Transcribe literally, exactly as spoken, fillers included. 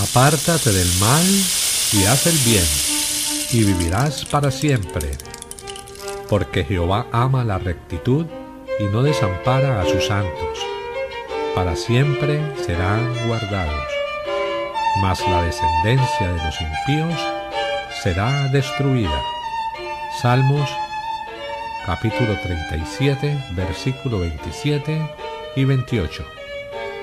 Apártate del mal y haz el bien, y vivirás para siempre. Porque Jehová ama la rectitud y no desampara a sus santos. Para siempre serán guardados. Mas la descendencia de los impíos será destruida. Salmos capítulo treinta y siete, versículo veintisiete y veintiocho.